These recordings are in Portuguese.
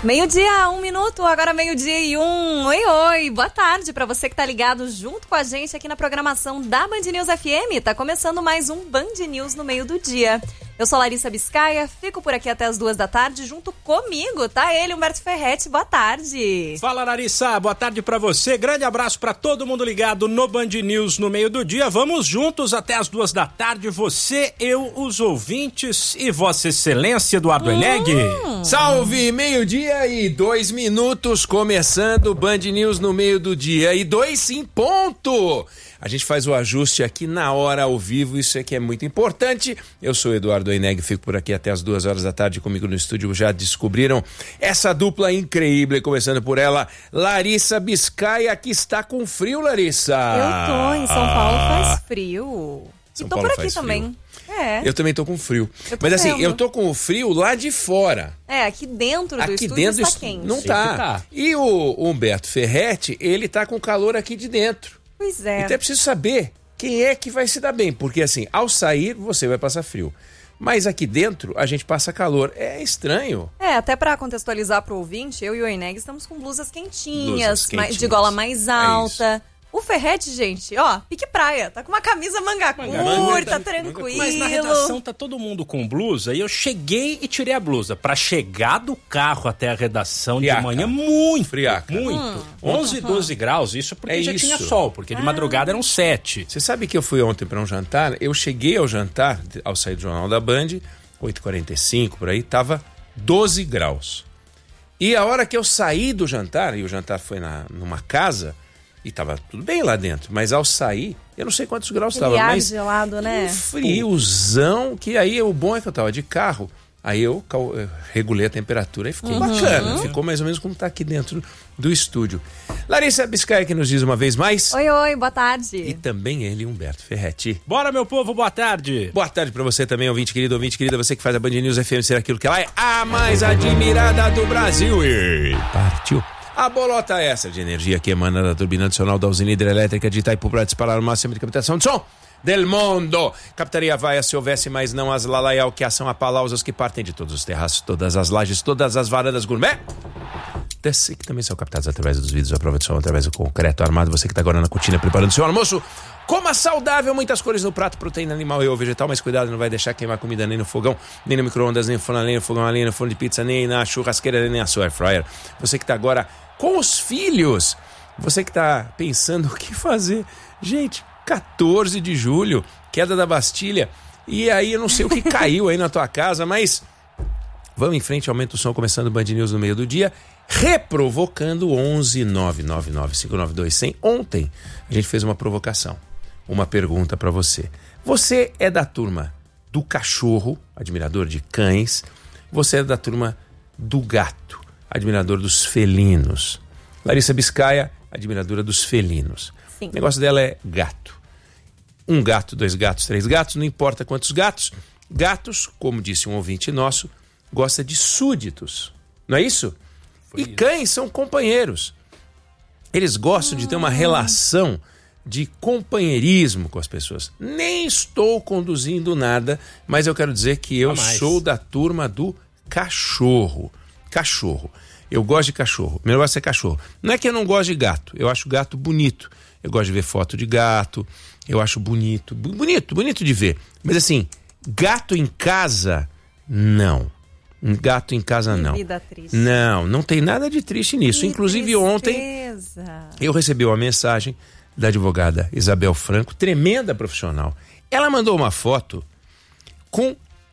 Meio-dia, 1 minuto, agora 12:01. Oi, boa tarde pra você que tá ligado junto com a gente aqui na programação da Band News FM. Tá começando mais um Band News no meio do dia. Eu sou Larissa Biscaia, fico por aqui até as 2 da tarde junto comigo, tá ele, Humberto Ferretti, boa tarde. Fala, Larissa, boa tarde pra você, grande abraço pra todo mundo ligado no Band News no meio do dia. Vamos juntos até as 2 da tarde, você, eu, os ouvintes e Vossa Excelência Eduardo Eneg. Salve, meio-dia e 2 minutos, começando o Band News no meio do dia e 2 em ponto. A gente faz o ajuste aqui na hora, ao vivo, isso aqui é muito importante. Eu sou Eduardo Eneg, fico por aqui até as 2 horas da tarde comigo no estúdio. Já descobriram essa dupla incrível, começando por ela, Larissa Biscaia, que está com frio, Larissa. Eu tô, em São Paulo faz frio. São e tô Paulo por aqui faz também. Eu também tô com frio. Mas assim, eu tô com o frio lá de fora. Aqui dentro do aqui estúdio dentro está quente. Não tá. E o Humberto Ferretti, ele tá com calor aqui de dentro. Pois é. Então é preciso saber quem é que vai se dar bem, porque assim, ao sair você vai passar frio, mas aqui dentro a gente passa calor. É estranho. Até pra contextualizar pro ouvinte, eu e o Eneg estamos com blusas quentinhas, de gola mais alta. O Ferretti, gente, pique praia, tá com uma camisa manga curta, tranquilo. Mas na redação tá todo mundo com blusa e eu cheguei e tirei a blusa. Pra chegar do carro até a redação de manhã, muito friaca. Muito. 11, 12 graus, isso porque já tinha sol, porque de madrugada eram 7. Você sabe que eu fui ontem pra um jantar, eu cheguei ao jantar, ao sair do Jornal da Band, 8h45, por aí, tava 12 graus. E a hora que eu saí do jantar, e o jantar foi numa casa, e tava tudo bem lá dentro, mas ao sair, eu não sei quantos graus estava, mas gelado, né? Um friozão, que aí o bom é que eu tava de carro, aí eu regulei a temperatura e ficou bacana, ficou mais ou menos como tá aqui dentro do estúdio. Larissa Biscaia que nos diz uma vez mais. Oi, boa tarde. E também ele, Humberto Ferretti. Bora, meu povo, boa tarde. Boa tarde pra você também, ouvinte querida, você que faz a Band News FM ser aquilo que ela é, a mais admirada do Brasil. E partiu. A bolota essa de energia que emana da turbina adicional da usina hidrelétrica de Itaipu para disparar o máximo de captação de som del mundo. Captaria vaia se houvesse, mas não as lalaial, que são aplausos que partem de todos os terraços, todas as lajes, todas as varandas gourmet. Desce, que também são captados através dos vidros à prova de som, através do concreto armado. Você que está agora na cortina preparando seu almoço, coma saudável, muitas cores no prato, proteína animal e ou vegetal, mas cuidado, não vai deixar queimar comida nem no fogão, nem no micro-ondas, nem no forno a lenha, no fogão a lenha, no forno de pizza, nem na churrasqueira, nem na sua air fryer. Você que está agora com os filhos, você que está pensando o que fazer. Gente, 14 de julho, queda da Bastilha, e aí eu não sei o que caiu aí na tua casa, mas vamos em frente, aumenta o som, começando o Band News no meio do dia, reprovocando 11-999-592-100. Ontem a gente fez uma provocação, uma pergunta para você. Você é da turma do cachorro, admirador de cães? Você é da turma do gato, admirador dos felinos? Larissa Biscaia, admiradora dos felinos. Sim. O negócio dela é gato. 1 gato, 2 gatos, 3 gatos, não importa quantos gatos. Gatos, como disse um ouvinte nosso, gosta de súditos. Não é isso? Cães são companheiros. Eles gostam de ter uma relação de companheirismo com as pessoas. Nem estou conduzindo nada, mas eu quero dizer que eu sou da turma do cachorro. Cachorro. Eu gosto de cachorro. Meu negócio é cachorro. Não é que eu não gosto de gato. Eu acho gato bonito. Eu gosto de ver foto de gato. Eu acho bonito. Bonito de ver. Mas assim, gato em casa, não. Gato em casa, não. Vida triste. Não tem nada de triste nisso. Inclusive ontem eu recebi uma mensagem da advogada Isabel Franco, tremenda profissional. Ela mandou uma foto com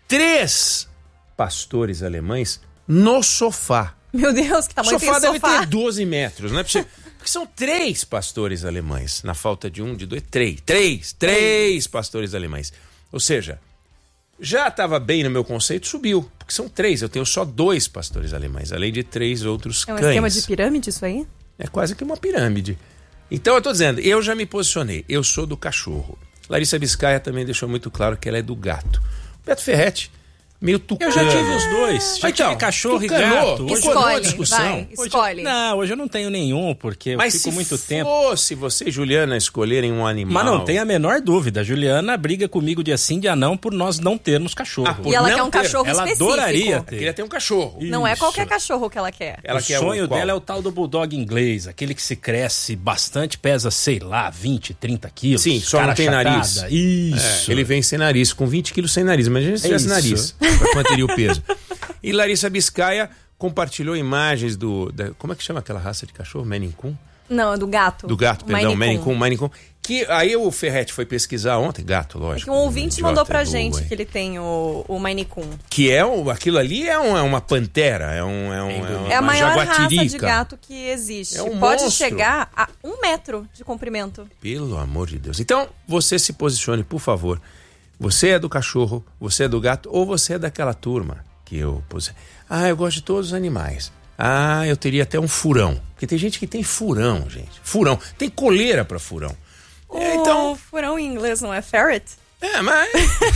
3 pastores alemães no sofá. Meu Deus, que tamanho tem o sofá? O sofá deve ter 12 metros, não é possível. Porque são 3 pastores alemães. Na falta de 1, de 2, 3 pastores alemães. Ou seja, já estava bem no meu conceito, subiu. Porque são 3, eu tenho só 2 pastores alemães, além de 3 outros cães. É um esquema de pirâmide isso aí? É quase que uma pirâmide. Então eu tô dizendo, eu já me posicionei, eu sou do cachorro. Larissa Biscaia também deixou muito claro que ela é do gato. Beto Ferretti meio tucano. Eu já tive os dois. Já tive cachorro e gato. Escolhe, discussão. vai, escolhe. Hoje eu não tenho nenhum, porque eu fico muito tempo. Mas se você e Juliana escolherem um animal... Mas não tem a menor dúvida. A Juliana briga comigo dia sim, dia não, por nós não termos cachorro. E ela quer um cachorro específico. Ela adoraria ter. Queria ter um cachorro. Não é qualquer cachorro que ela quer. O sonho dela é o tal do bulldog inglês, aquele que se cresce bastante, pesa, sei lá, 20, 30 quilos. Sim, só não tem nariz. Isso. Ele vem sem nariz, com 20 quilos sem nariz. Imagina se tivesse nariz, pra manter o peso. E Larissa Biscaia compartilhou imagens como é que chama aquela raça de cachorro? Maine Coon? Não, é do gato. Do gato, perdão, Maine Coon. Que aí o Ferretti foi pesquisar ontem, gato, lógico. É que um ouvinte mandou pra gente que ele tem o Maine Coon. Que aquilo ali é uma pantera, é a maior jaguatirica. Raça de gato que existe. Pode monstro. Chegar a 1 metro de comprimento. Pelo amor de Deus. Então, você se posicione, por favor. Você é do cachorro, você é do gato, ou você é daquela turma que eu gosto de todos os animais. Eu teria até um furão. Porque tem gente que tem furão, gente. Furão. Tem coleira pra furão. Então, furão em inglês não é ferret? Mas...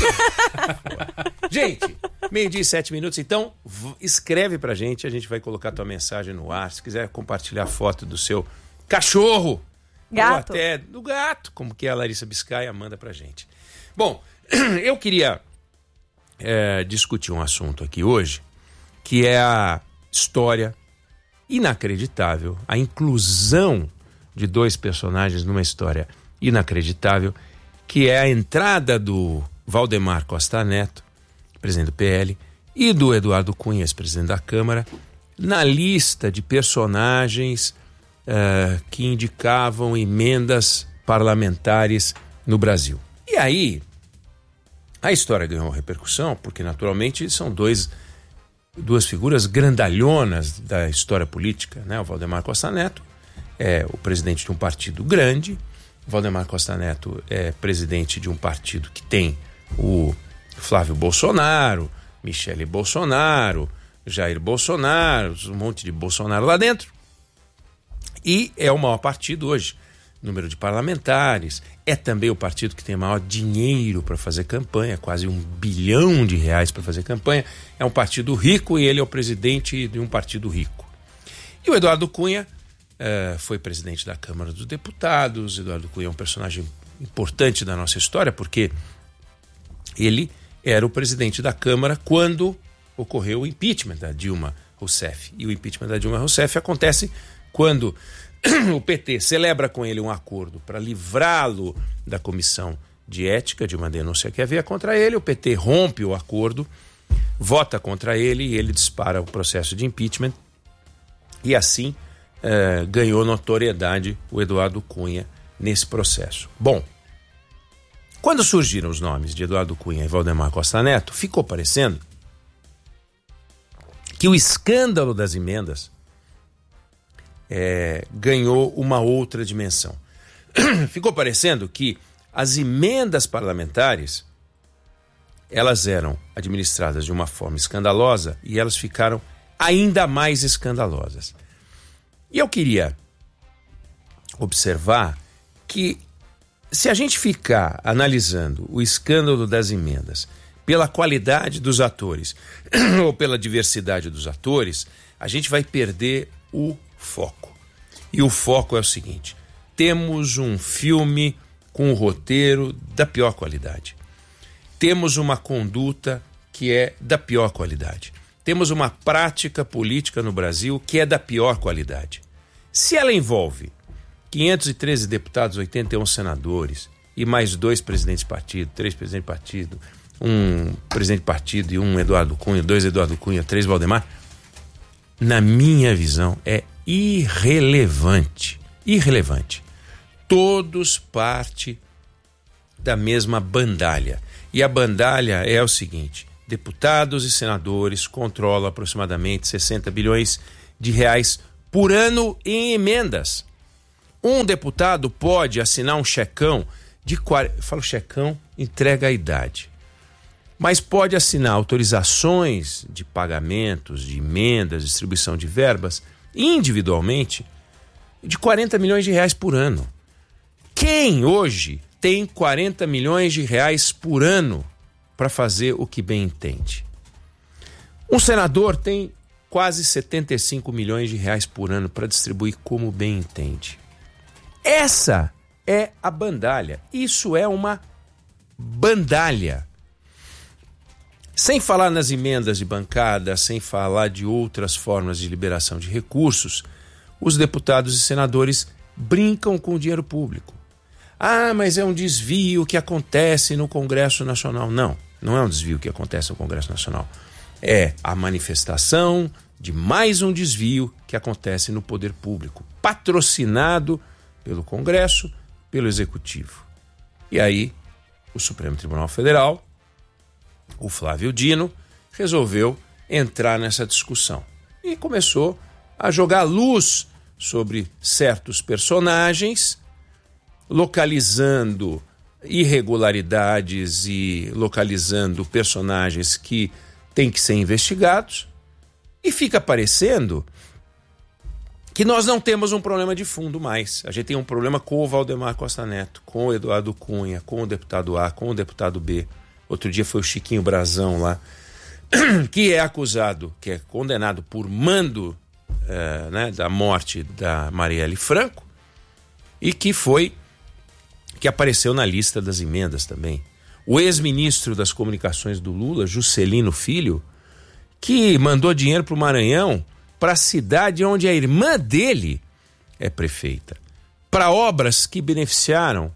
Gente, 12:07 e 7 minutos. Então, escreve pra gente. A gente vai colocar tua mensagem no ar. Se quiser compartilhar foto do seu cachorro. Gato. Ou até do gato, como que a Larissa Biscaia manda pra gente. Bom, eu queria discutir um assunto aqui hoje, que é a história inacreditável, a inclusão de 2 personagens numa história inacreditável, que é a entrada do Valdemar Costa Neto, presidente do PL, e do Eduardo Cunha, ex-presidente da Câmara, na lista de personagens que indicavam emendas parlamentares no Brasil. E aí, a história ganhou repercussão, porque naturalmente são duas figuras grandalhonas da história política, né? O Valdemar Costa Neto é o presidente de um partido grande, o Valdemar Costa Neto é presidente de um partido que tem o Flávio Bolsonaro, Michele Bolsonaro, Jair Bolsonaro, um monte de Bolsonaro lá dentro, e é o maior partido hoje. Número de parlamentares, é também o partido que tem maior dinheiro para fazer campanha, quase R$1 bilhão para fazer campanha. É um partido rico e ele é o presidente de um partido rico. E o Eduardo Cunha foi presidente da Câmara dos Deputados. Eduardo Cunha é um personagem importante da nossa história, porque ele era o presidente da Câmara quando ocorreu o impeachment da Dilma Rousseff. E o impeachment da Dilma Rousseff acontece quando o PT celebra com ele um acordo para livrá-lo da comissão de ética de uma denúncia que havia contra ele. O PT rompe o acordo, vota contra ele e ele dispara o processo de impeachment. E assim ganhou notoriedade o Eduardo Cunha nesse processo. Bom, quando surgiram os nomes de Eduardo Cunha e Valdemar Costa Neto, ficou parecendo que o escândalo das emendas ganhou uma outra dimensão. Ficou parecendo que as emendas parlamentares elas eram administradas de uma forma escandalosa e elas ficaram ainda mais escandalosas. E eu queria observar que se a gente ficar analisando o escândalo das emendas pela qualidade dos atores ou pela diversidade dos atores, a gente vai perder o foco. E o foco é o seguinte: temos um filme com um roteiro da pior qualidade. Temos uma conduta que é da pior qualidade. Temos uma prática política no Brasil que é da pior qualidade. Se ela envolve 513 deputados, 81 senadores e mais 2 presidentes de partido, 3 presidentes de partido, um presidente de partido e um Eduardo Cunha, 2 Eduardo Cunha, 3 Valdemar, na minha visão é irrelevante. Irrelevante. Todos parte da mesma bandalha. E a bandalha é o seguinte: deputados e senadores controlam aproximadamente 60 bilhões de reais por ano em emendas. Um deputado pode assinar um checão de... Falo checão, entrega a idade. Mas pode assinar autorizações de pagamentos, de emendas, distribuição de verbas, individualmente, de 40 milhões de reais por ano. Quem hoje tem 40 milhões de reais por ano para fazer o que bem entende? Um senador tem quase 75 milhões de reais por ano para distribuir como bem entende. Essa é a bandalha. Isso é uma bandalha. Sem falar nas emendas de bancada, sem falar de outras formas de liberação de recursos, os deputados e senadores brincam com o dinheiro público. Ah, mas é um desvio que acontece no Congresso Nacional. Não, não é um desvio que acontece no Congresso Nacional. É a manifestação de mais um desvio que acontece no poder público, patrocinado pelo Congresso, pelo Executivo. E aí, o Supremo Tribunal Federal, o Flávio Dino, resolveu entrar nessa discussão e começou a jogar luz sobre certos personagens, localizando irregularidades e localizando personagens que têm que ser investigados, e fica parecendo que nós não temos um problema de fundo mais. A gente tem um problema com o Valdemar Costa Neto, com o Eduardo Cunha, com o deputado A, com o deputado B. Outro dia foi o Chiquinho Brazão lá, que é acusado, que é condenado por mando da morte da Marielle Franco, e que apareceu na lista das emendas também. O ex-ministro das Comunicações do Lula, Juscelino Filho, que mandou dinheiro para o Maranhão, para a cidade onde a irmã dele é prefeita, para obras que beneficiaram,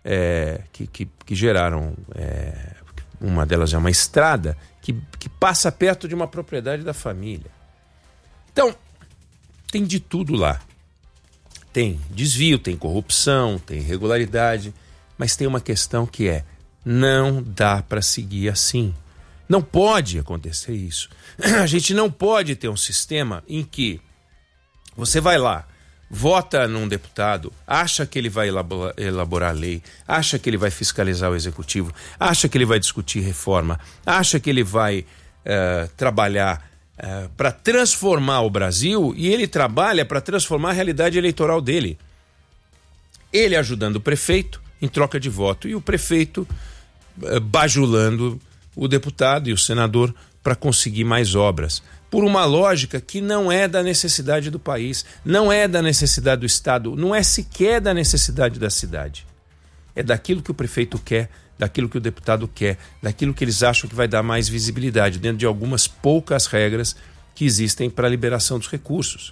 que geraram, uma delas é uma estrada que passa perto de uma propriedade da família. Então, tem de tudo lá. Tem desvio, tem corrupção, tem irregularidade, mas tem uma questão que não dá para seguir assim. Não pode acontecer isso. A gente não pode ter um sistema em que você vai lá, vota num deputado, acha que ele vai elaborar lei, acha que ele vai fiscalizar o executivo, acha que ele vai discutir reforma, acha que ele vai trabalhar para transformar o Brasil, e ele trabalha para transformar a realidade eleitoral dele. Ele ajudando o prefeito em troca de voto, e o prefeito bajulando o deputado e o senador para conseguir mais obras, por uma lógica que não é da necessidade do país, não é da necessidade do Estado, não é sequer da necessidade da cidade. É daquilo que o prefeito quer, daquilo que o deputado quer, daquilo que eles acham que vai dar mais visibilidade, dentro de algumas poucas regras que existem para a liberação dos recursos.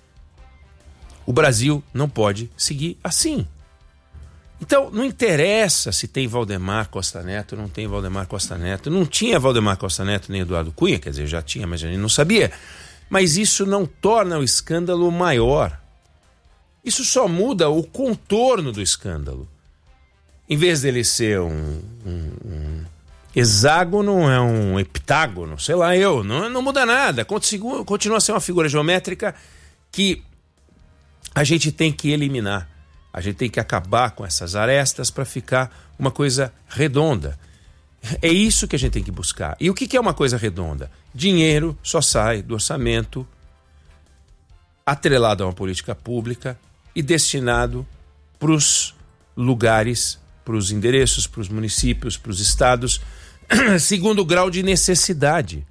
O Brasil não pode seguir assim. Então, não interessa se tem Valdemar Costa Neto ou não tem Valdemar Costa Neto. Não tinha Valdemar Costa Neto nem Eduardo Cunha, quer dizer, já tinha, mas a gente não sabia. Mas isso não torna o escândalo maior. Isso só muda o contorno do escândalo. Em vez dele ser um hexágono, é um heptágono, sei lá não muda nada. Continua a ser uma figura geométrica que a gente tem que eliminar. A gente tem que acabar com essas arestas para ficar uma coisa redonda. É isso que a gente tem que buscar. E o que é uma coisa redonda? Dinheiro só sai do orçamento atrelado a uma política pública e destinado para os lugares, para os endereços, para os municípios, para os estados, segundo o grau de necessidade.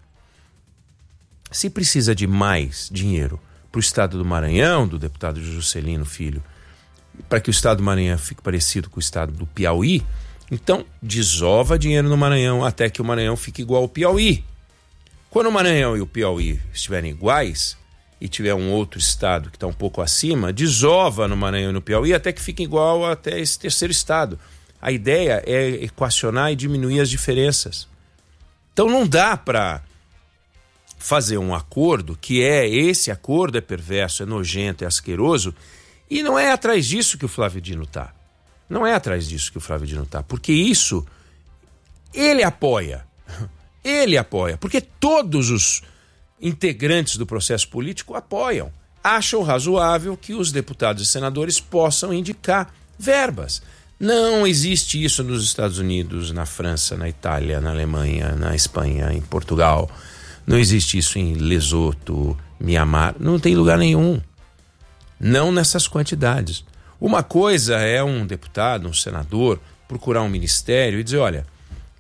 Se precisa de mais dinheiro para o estado do Maranhão, do deputado Juscelino Filho, para que o estado do Maranhão fique parecido com o estado do Piauí, então desova dinheiro no Maranhão até que o Maranhão fique igual ao Piauí. Quando o Maranhão e o Piauí estiverem iguais e tiver um outro estado que está um pouco acima, desova no Maranhão e no Piauí até que fique igual até esse terceiro estado. A ideia é equacionar e diminuir as diferenças. Então não dá para fazer um acordo esse acordo é perverso, é nojento, é asqueroso. E não é atrás disso que o Flávio Dino está. Não é atrás disso que o Flávio Dino está. Porque isso, ele apoia. Ele apoia. Porque todos os integrantes do processo político apoiam. Acham razoável que os deputados e senadores possam indicar verbas. Não existe isso nos Estados Unidos, na França, na Itália, na Alemanha, na Espanha, em Portugal. Não existe isso em Lesoto, Mianmar. Não tem lugar nenhum. Não nessas quantidades. Uma coisa é um deputado, um senador, procurar um ministério e dizer, olha,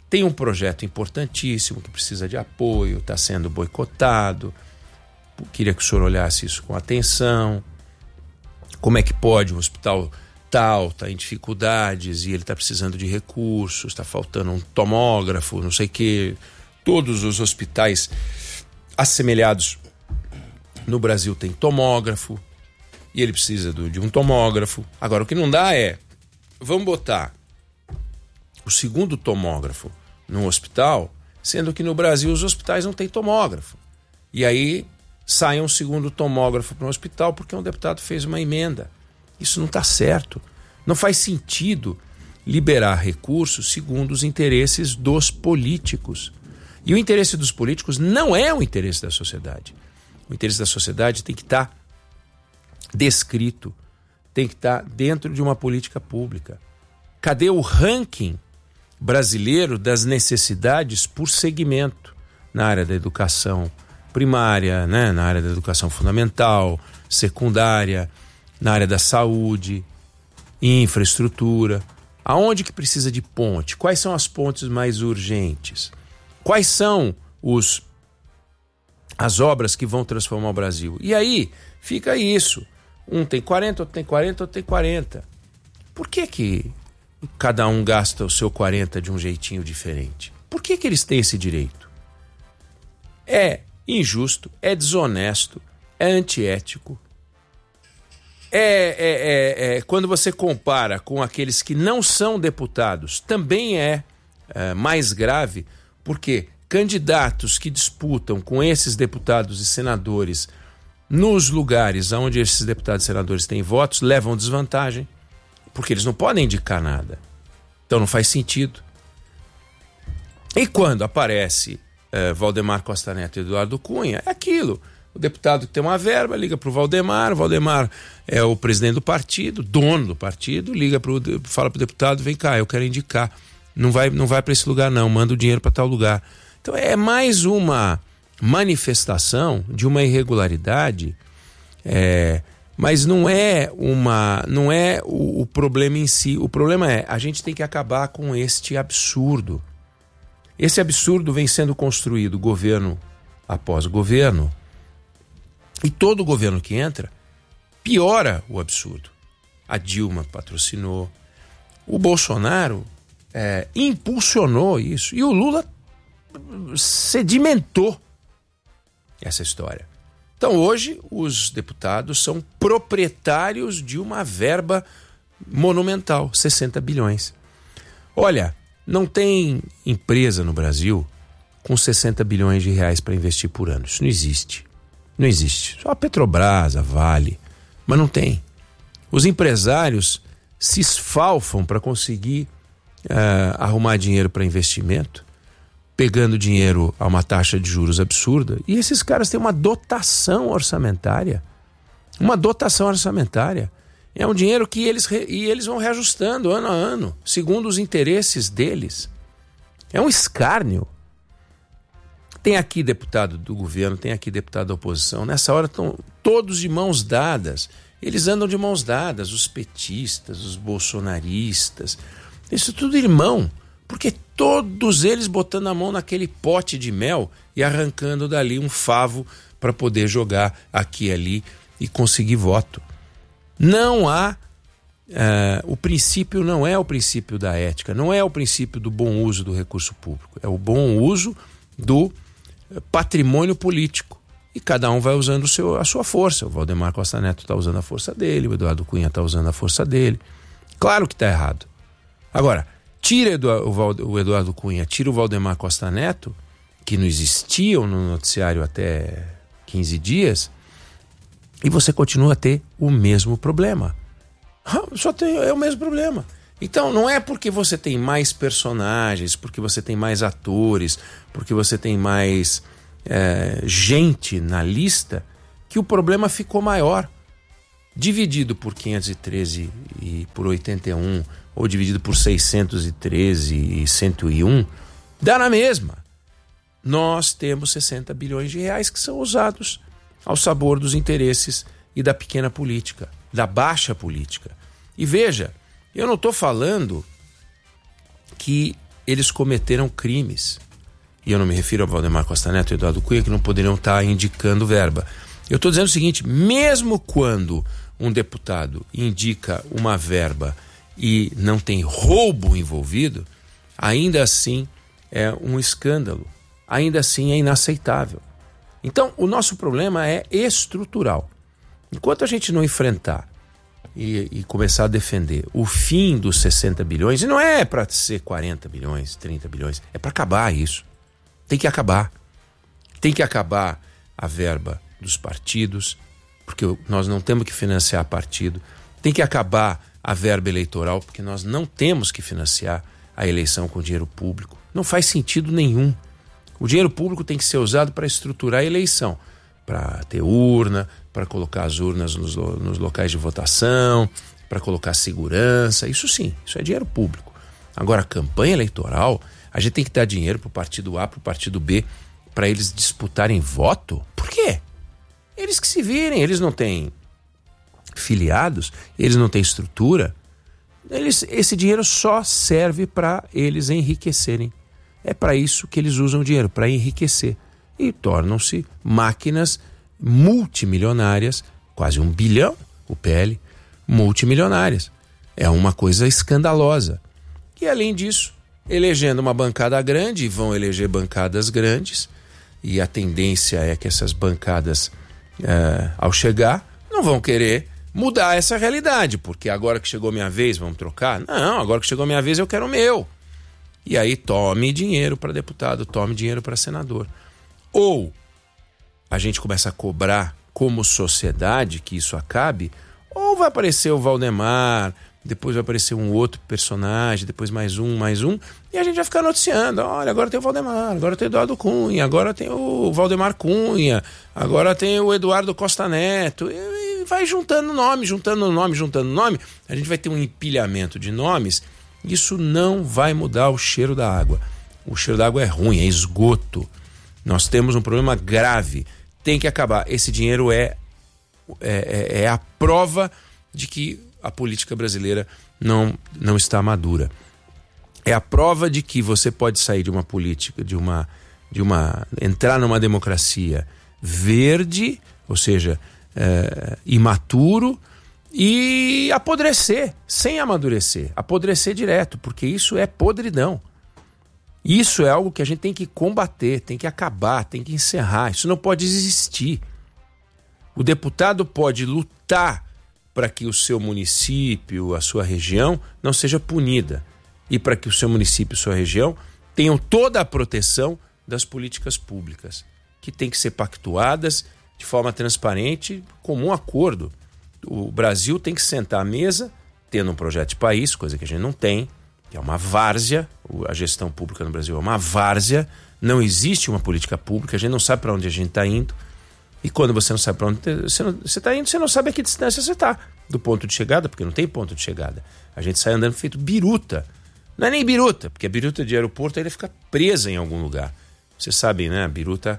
tem um projeto importantíssimo que precisa de apoio, está sendo boicotado. Queria que o senhor olhasse isso com atenção. Como é que pode um hospital tal está em dificuldades e ele está precisando de recursos, está faltando um tomógrafo, não sei o quê. Todos os hospitais assemelhados no Brasil têm tomógrafo e ele precisa de um tomógrafo. Agora, o que não dá é, vamos botar o segundo tomógrafo num hospital, sendo que no Brasil os hospitais não têm tomógrafo. E aí sai um segundo tomógrafo para um hospital porque um deputado fez uma emenda. Isso não está certo. Não faz sentido liberar recursos segundo os interesses dos políticos. E o interesse dos políticos não é o interesse da sociedade. O interesse da sociedade tem que estar descrito, tem que estar dentro de uma política pública. Cadê o ranking brasileiro das necessidades por segmento na área da educação primária, né? Na área da educação fundamental, secundária, na área da saúde, infraestrutura? Aonde que precisa de ponte? Quais são as pontes mais urgentes? Quais são as obras que vão transformar o Brasil? E aí fica isso. Um tem 40, outro tem 40, outro tem 40. Por que cada um gasta o seu 40 de um jeitinho diferente? Por que eles têm esse direito? É injusto, é desonesto, é antiético. Quando você compara com aqueles que não são deputados, também é mais grave, porque candidatos que disputam com esses deputados e senadores nos lugares onde esses deputados e senadores têm votos, levam desvantagem, porque eles não podem indicar nada. Então não faz sentido. E quando aparece Valdemar Costa Neto e Eduardo Cunha, é aquilo. O deputado que tem uma verba liga para o Valdemar é o presidente do partido, dono do partido, fala para o deputado, vem cá, eu quero indicar. Não vai para esse lugar não, manda o dinheiro para tal lugar. Então é mais uma manifestação de uma irregularidade, mas não é o problema em si. O problema é, a gente tem que acabar com este absurdo. Esse absurdo vem sendo construído governo após governo, e todo governo que entra piora o absurdo. A Dilma patrocinou, o Bolsonaro impulsionou isso, e o Lula sedimentou essa história. Então hoje os deputados são proprietários de uma verba monumental, 60 bilhões. Olha, não tem empresa no Brasil com 60 bilhões de reais para investir por ano. Isso não existe. Não existe. Só a Petrobras, a Vale, mas não tem. Os empresários se esfalfam para conseguir arrumar dinheiro para investimento, pegando dinheiro a uma taxa de juros absurda, e esses caras têm uma dotação orçamentária. Uma dotação orçamentária. É um dinheiro que eles vão reajustando ano a ano, segundo os interesses deles. É um escárnio. Tem aqui deputado do governo, tem aqui deputado da oposição. Nessa hora estão todos de mãos dadas. Eles andam de mãos dadas, os petistas, os bolsonaristas. Isso tudo irmão, porque todos eles botando a mão naquele pote de mel e arrancando dali um favo para poder jogar aqui e ali e conseguir voto. Não há... o princípio não é o princípio da ética, não é o princípio do bom uso do recurso público, é o bom uso do patrimônio político. E cada um vai usando a sua força. O Valdemar Costa Neto está usando a força dele, o Eduardo Cunha está usando a força dele. Claro que está errado. Agora, tira o Eduardo Cunha, tira o Valdemar Costa Neto, que não existiam no noticiário até 15 dias, e você continua a ter o mesmo problema. É o mesmo problema. Então, não é porque você tem mais personagens, porque você tem mais atores, porque você tem mais gente na lista, que o problema ficou maior. Dividido por 513 e por 81, ou dividido por 613 e 101, dá na mesma. Nós temos 60 bilhões de reais que são usados ao sabor dos interesses e da pequena política, da baixa política. E veja, eu não estou falando que eles cometeram crimes. E eu não me refiro ao Valdemar Costa Neto e Eduardo Cunha, que não poderiam estar indicando verba. Eu estou dizendo o seguinte, mesmo quando um deputado indica uma verba e não tem roubo envolvido, ainda assim é um escândalo, ainda assim é inaceitável. Então, o nosso problema é estrutural. Enquanto a gente não enfrentar e começar a defender o fim dos 60 bilhões, e não é para ser 40 bilhões, 30 bilhões, é para acabar isso. Tem que acabar. Tem que acabar a verba dos partidos, porque nós não temos que financiar partido. Tem que acabar a verba eleitoral, porque nós não temos que financiar a eleição com dinheiro público. Não faz sentido nenhum. O dinheiro público tem que ser usado para estruturar a eleição, para ter urna, para colocar as urnas nos locais de votação, para colocar segurança. Isso sim, isso é dinheiro público. Agora, a campanha eleitoral, a gente tem que dar dinheiro para o partido A, para o partido B, para eles disputarem voto? Por quê? Eles que se virem, eles não têm filiados, eles não têm estrutura. Esse dinheiro só serve para eles enriquecerem. É para isso que eles usam o dinheiro, para enriquecer. E tornam-se máquinas multimilionárias, quase 1 bilhão, o PL, multimilionárias. É uma coisa escandalosa. E além disso, elegendo uma bancada grande, vão eleger bancadas grandes, e a tendência é que essas bancadas, ao chegar, não vão querer mudar essa realidade, porque agora que chegou minha vez, vamos trocar? Não, agora que chegou minha vez, eu quero o meu. E aí tome dinheiro para deputado, tome dinheiro para senador. Ou a gente começa a cobrar como sociedade que isso acabe, ou vai aparecer o Valdemar, depois vai aparecer um outro personagem, depois mais um, e a gente vai ficar noticiando. Olha, agora tem o Valdemar, agora tem o Eduardo Cunha, agora tem o Valdemar Cunha, agora tem o Eduardo Costa Neto, e vai juntando nome, a gente vai ter um empilhamento de nomes. Isso não vai mudar o cheiro da água. O cheiro da água é ruim, é esgoto. Nós temos um problema grave. Tem que acabar. Esse dinheiro é a prova de que a política brasileira não está madura. É a prova de que você pode sair de uma política, entrar numa democracia verde, ou seja, imaturo, e apodrecer, sem amadurecer, apodrecer direto, porque isso é podridão. Isso é algo que a gente tem que combater, tem que acabar, tem que encerrar. Isso não pode existir. O deputado pode lutar para que o seu município, a sua região, não seja punida, e para que o seu município e sua região tenham toda a proteção das políticas públicas, que tem que ser pactuadas de forma transparente, comum acordo. O Brasil tem que sentar à mesa, tendo um projeto de país, coisa que a gente não tem, que é uma várzea. A gestão pública no Brasil é uma várzea, não existe uma política pública, a gente não sabe para onde a gente está indo, e quando você não sabe para onde você está indo, você não sabe a que distância você está do ponto de chegada, porque não tem ponto de chegada. A gente sai andando feito biruta. Não é nem biruta, porque a biruta de aeroporto ele fica presa em algum lugar. Você sabe, né? A biruta,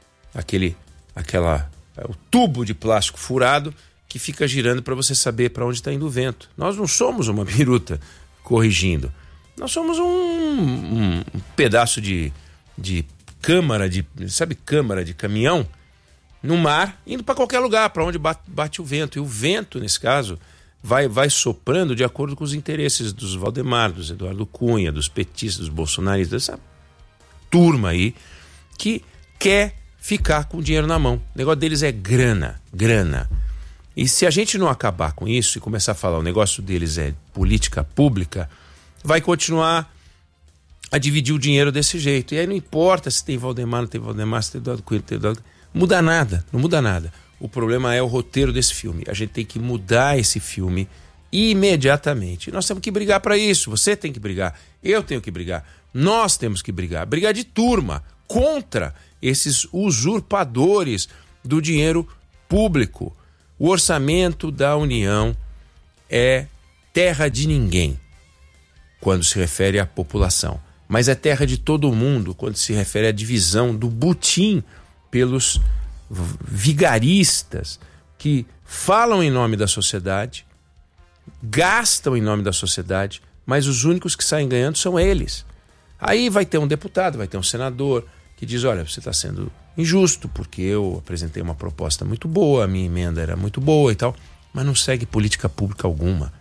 o tubo de plástico furado que fica girando para você saber para onde está indo o vento. Nós não somos uma biruta corrigindo. Nós somos um pedaço de câmara de caminhão no mar, indo para qualquer lugar, para onde bate o vento. E o vento, nesse caso, vai soprando de acordo com os interesses dos Valdemar, dos Eduardo Cunha, dos petistas, dos bolsonaristas, dessa turma aí que quer ficar com o dinheiro na mão. O negócio deles é grana. E se a gente não acabar com isso e começar a falar o negócio deles é política pública, vai continuar a dividir o dinheiro desse jeito. E aí não importa se tem Valdemar, não tem Valdemar, se tem Eduardo Cunha, não tem Eduardo... Não muda nada. O problema é o roteiro desse filme. A gente tem que mudar esse filme imediatamente. Nós temos que brigar para isso. Você tem que brigar. Eu tenho que brigar. Nós temos que brigar. Brigar de turma contra esses usurpadores do dinheiro público. O orçamento da União é terra de ninguém quando se refere à população. Mas é terra de todo mundo quando se refere à divisão do butim pelos vigaristas que falam em nome da sociedade, gastam em nome da sociedade, mas os únicos que saem ganhando são eles. Aí vai ter um deputado, vai ter um senador que diz, olha, você está sendo injusto porque eu apresentei uma proposta muito boa, a minha emenda era muito boa e tal, mas não segue política pública alguma.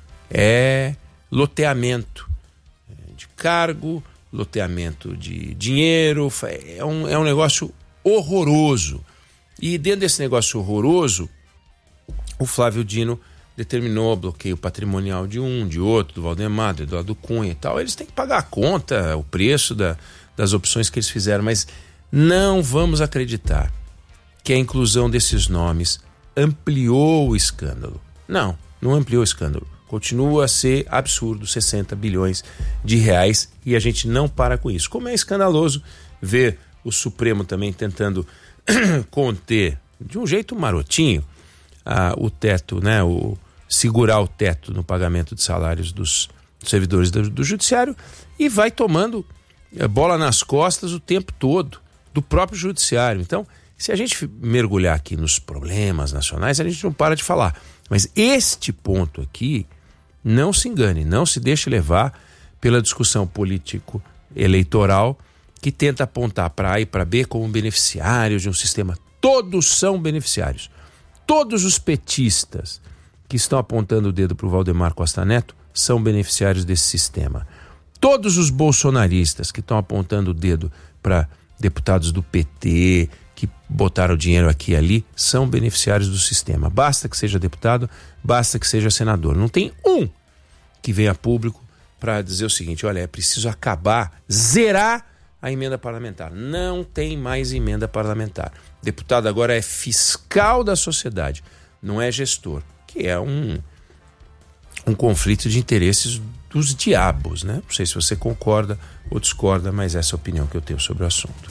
É loteamento de cargo, loteamento de dinheiro, é um negócio horroroso. E dentro desse negócio horroroso, o Flávio Dino determinou bloqueio patrimonial de um, de outro, do Valdemar, do Eduardo Cunha e tal. Eles têm que pagar a conta, o preço das opções que eles fizeram, mas não vamos acreditar que a inclusão desses nomes ampliou o escândalo. Não ampliou o escândalo. Continua a ser absurdo, 60 bilhões de reais, e a gente não para com isso. Como é escandaloso ver o Supremo também tentando conter, de um jeito marotinho, o teto, né, segurar o teto no pagamento de salários dos servidores do judiciário, e vai tomando bola nas costas o tempo todo do próprio judiciário. Então, se a gente mergulhar aqui nos problemas nacionais, a gente não para de falar. Mas este ponto aqui, não se engane, não se deixe levar pela discussão político-eleitoral que tenta apontar para A e para B como beneficiários de um sistema. Todos são beneficiários. Todos os petistas que estão apontando o dedo para o Valdemar Costa Neto são beneficiários desse sistema. Todos os bolsonaristas que estão apontando o dedo para deputados do PT, que botaram dinheiro aqui e ali, são beneficiários do sistema. Basta que seja deputado, basta que seja senador. Não tem um que venha a público para dizer o seguinte, olha, é preciso acabar, zerar a emenda parlamentar. Não tem mais emenda parlamentar. Deputado agora é fiscal da sociedade, não é gestor, que é um conflito de interesses dos diabos, né? Não sei se você concorda ou discorda, mas essa é a opinião que eu tenho sobre o assunto.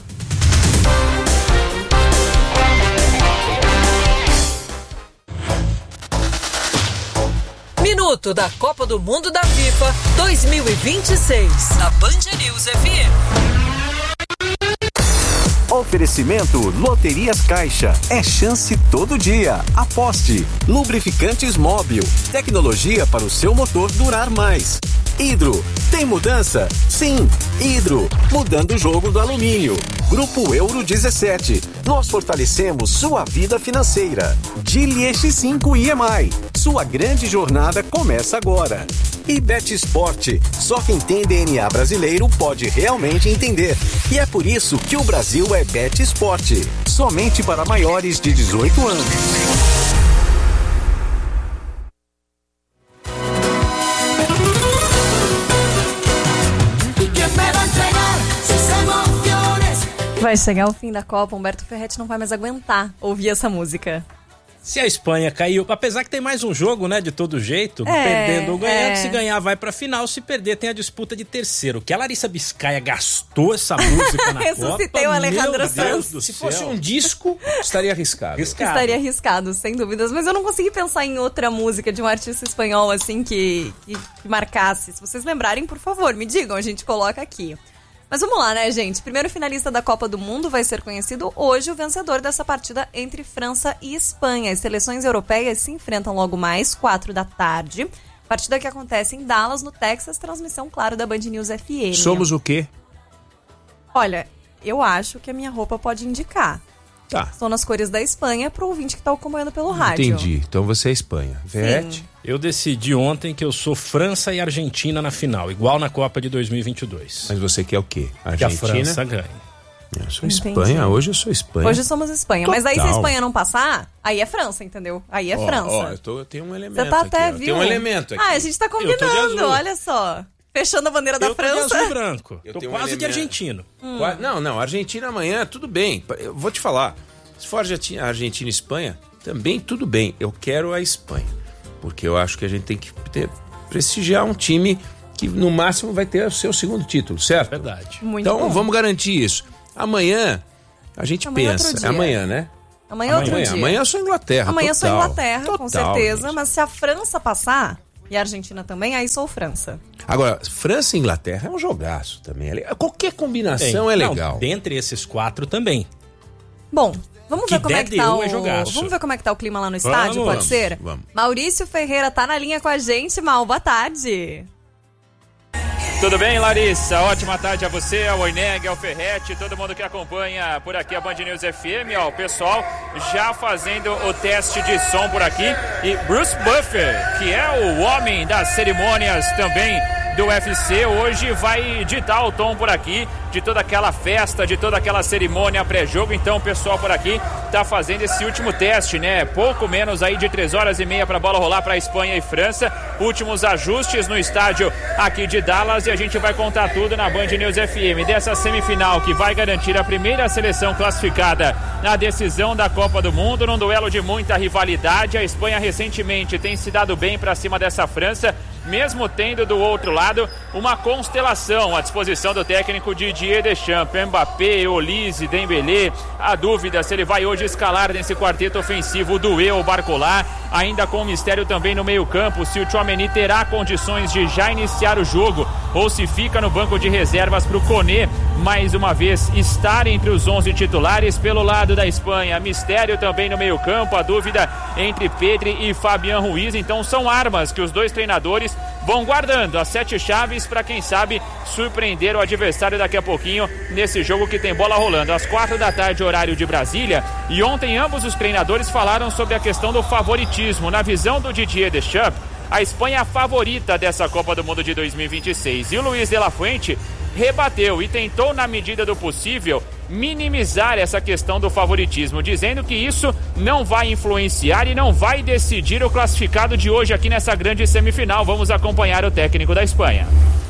Minuto da Copa do Mundo da FIFA 2026, na Band News FM. Oferecimento Loterias Caixa. É chance todo dia. Aposte. Lubrificantes Móbil. Tecnologia para o seu motor durar mais. Hidro. Tem mudança? Sim. Hidro. Mudando o jogo do alumínio. Grupo Euro 17. Nós fortalecemos sua vida financeira. Dili X5 IMI. Sua grande jornada começa agora. E Bet Sport. Só quem tem DNA brasileiro pode realmente entender. E é por isso que o Brasil é Bet Sport. Somente para maiores de 18 anos. Vai chegar o fim da Copa, Humberto Ferretti não vai mais aguentar ouvir essa música. Se a Espanha caiu, apesar que tem mais um jogo, né, de todo jeito, perdendo ou ganhando, se ganhar vai pra final, se perder tem a disputa de terceiro. Que a Larissa Biscaia gastou essa música na Ressuscitei Copa, o Alejandro Sanz. Se fosse um disco, estaria arriscado. Estaria arriscado, sem dúvidas, mas eu não consegui pensar em outra música de um artista espanhol, assim, que marcasse. Se vocês lembrarem, por favor, me digam, a gente coloca aqui. Mas vamos lá, né, gente? Primeiro finalista da Copa do Mundo vai ser conhecido hoje, o vencedor dessa partida entre França e Espanha. As seleções europeias se enfrentam logo mais, 4 da tarde. Partida que acontece em Dallas, no Texas, transmissão, claro, da Band News FM. Somos o quê? Olha, eu acho que a minha roupa pode indicar. Tá. São nas cores da Espanha pro ouvinte que tá acompanhando pelo rádio. Entendi. Então você é Espanha. Vete? Eu decidi ontem que eu sou França e Argentina na final, igual na Copa de 2022. Mas você quer o quê? Que a França ganhe. Eu sou Espanha, hoje eu sou Espanha. Hoje somos Espanha. Total. Mas aí se a Espanha não passar, aí é França, entendeu? Aí é França. Eu tenho um elemento Você tá aqui. até, viu? Tem um elemento aqui. Ah, a gente tá combinando, olha só. Fechando a bandeira da França. Eu tô de azul e branco. Eu tô tenho quase um de elemento. argentino. Não, Argentina amanhã, tudo bem. Eu vou te falar. Se for Argentina e Espanha, também tudo bem. Eu quero a Espanha. Porque eu acho que a gente tem que prestigiar um time que no máximo vai ter o seu segundo título, certo? Verdade. Muito então bom. Vamos garantir isso. Amanhã a gente pensa. Amanhã, né? Amanhã é outro dia. Amanhã eu sou Inglaterra. Amanhã eu sou total. Inglaterra, com certeza. Gente. Mas se a França passar, e a Argentina também, aí sou França. Agora, França e Inglaterra é um jogaço também. Qualquer combinação é legal. Não, dentre esses 4 também. Bom, vamos ver como é que tá Vamos ver como é que tá o clima lá no estádio, pode ser? Vamos. Maurício Ferreira tá na linha com a gente, Mal, boa tarde. Tudo bem, Larissa? Ótima tarde a você, ao Oineg, ao Ferretti, todo mundo que acompanha por aqui a Band News FM, ó, o pessoal já fazendo o teste de som por aqui. E Bruce Buffer, que é o homem das cerimônias também do UFC, hoje vai ditar o tom por aqui de toda aquela festa, de toda aquela cerimônia pré-jogo. Então o pessoal por aqui tá fazendo esse último teste, né? Pouco menos aí de 3h30 para a bola rolar para Espanha e França. Últimos ajustes no estádio aqui de Dallas e a gente vai contar tudo na Band News FM dessa semifinal que vai garantir a primeira seleção classificada na decisão da Copa do Mundo, num duelo de muita rivalidade. A Espanha recentemente tem se dado bem para cima dessa França, mesmo tendo do outro lado uma constelação à disposição do técnico Didier Deschamps. Mbappé, Olise, Dembélé, a dúvida se ele vai hoje escalar nesse quarteto ofensivo do Barcola, ainda com o mistério também no meio campo, se o Tchouaméni terá condições de já iniciar o jogo ou se fica no banco de reservas para o Koné mais uma vez estar entre os 11 titulares. Pelo lado da Espanha, mistério também no meio campo, a dúvida entre Pedri e Fabián Ruiz. Então são armas que os dois treinadores vão guardando, as 7 chaves para quem sabe surpreender o adversário daqui a pouquinho nesse jogo que tem bola rolando às 4h, horário de Brasília. E ontem ambos os treinadores falaram sobre a questão do favoritismo. Na visão do Didier Deschamps, a Espanha é a favorita dessa Copa do Mundo de 2026. E o Luiz de la Fuente rebateu e tentou, na medida do possível, minimizar essa questão do favoritismo, dizendo que isso não vai influenciar e não vai decidir o classificado de hoje aqui nessa grande semifinal. Vamos acompanhar o técnico da Espanha.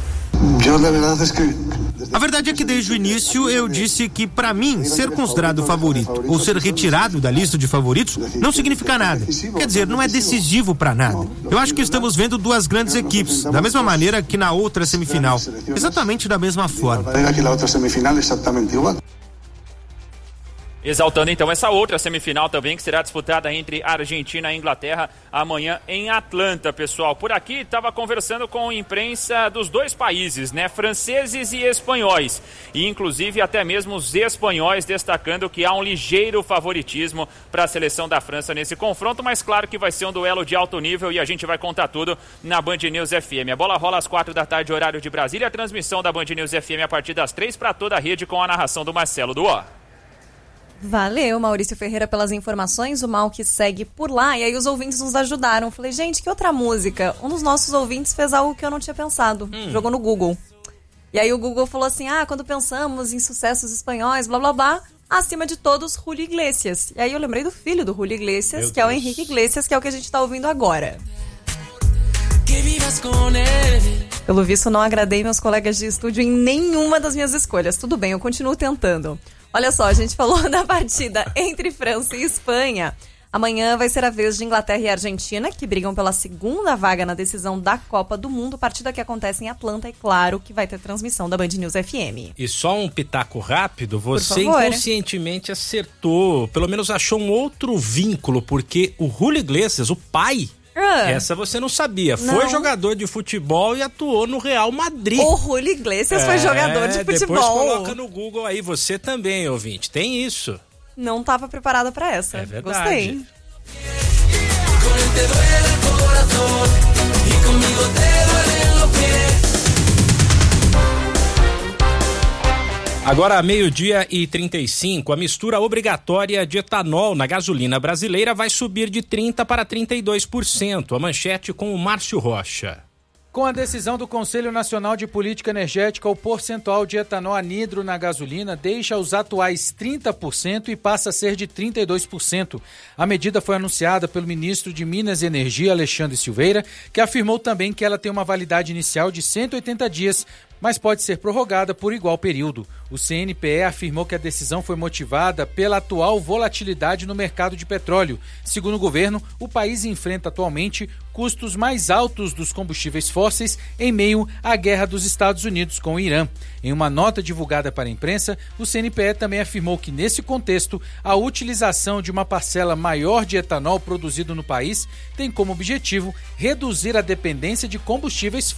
A verdade é que desde o início eu disse que para mim ser considerado favorito ou ser retirado da lista de favoritos não significa nada. Quer dizer, não é decisivo para nada. Eu acho que estamos vendo duas grandes equipes, da mesma maneira que na outra semifinal, exatamente da mesma forma. Exaltando então essa outra semifinal também, que será disputada entre Argentina e Inglaterra amanhã em Atlanta, pessoal. Por aqui estava conversando com a imprensa dos dois países, né? Franceses e espanhóis. E inclusive até mesmo os espanhóis destacando que há um ligeiro favoritismo para a seleção da França nesse confronto, mas claro que vai ser um duelo de alto nível e a gente vai contar tudo na Band News FM. A bola rola às 4h, horário de Brasília. A transmissão da Band News FM a partir das 3 para toda a rede com a narração do Marcelo Duó. Valeu, Maurício Ferreira, pelas informações. O Mal que segue por lá. E aí os ouvintes nos ajudaram. Falei, gente, que outra música? Um dos nossos ouvintes fez algo que eu não tinha pensado. Jogou no Google. E aí o Google falou assim, quando pensamos em sucessos espanhóis, blá, blá, blá, acima de todos, Julio Iglesias. E aí eu lembrei do filho do Julio Iglesias, que é o Henrique Iglesias, que é o que a gente tá ouvindo agora. Pelo visto, não agradei meus colegas de estúdio em nenhuma das minhas escolhas. Tudo bem, eu continuo tentando. Olha só, a gente falou da partida entre França e Espanha. Amanhã vai ser a vez de Inglaterra e Argentina, que brigam pela segunda vaga na decisão da Copa do Mundo. Partida que acontece em Atlanta e, claro, que vai ter transmissão da Band News FM. E só um pitaco rápido, você inconscientemente acertou, pelo menos achou um outro vínculo, porque o Julio Iglesias, o pai... Essa você não sabia. Não. Foi jogador de futebol e atuou no Real Madrid. O Julio Iglesias foi jogador de futebol. Depois coloca no Google aí, você também, ouvinte. Tem isso. Não estava preparada para essa. É verdade. Gostei. Agora, 12h35, a mistura obrigatória de etanol na gasolina brasileira vai subir de 30% para 32%. A manchete com o Márcio Rocha. Com a decisão do Conselho Nacional de Política Energética, o percentual de etanol anidro na gasolina deixa os atuais 30% e passa a ser de 32%. A medida foi anunciada pelo ministro de Minas e Energia, Alexandre Silveira, que afirmou também que ela tem uma validade inicial de 180 dias, mas pode ser prorrogada por igual período. O CNPE afirmou que a decisão foi motivada pela atual volatilidade no mercado de petróleo. Segundo o governo, o país enfrenta atualmente custos mais altos dos combustíveis fósseis em meio à guerra dos Estados Unidos com o Irã. Em uma nota divulgada para a imprensa, o CNPE também afirmou que, nesse contexto, a utilização de uma parcela maior de etanol produzido no país tem como objetivo reduzir a dependência de combustíveis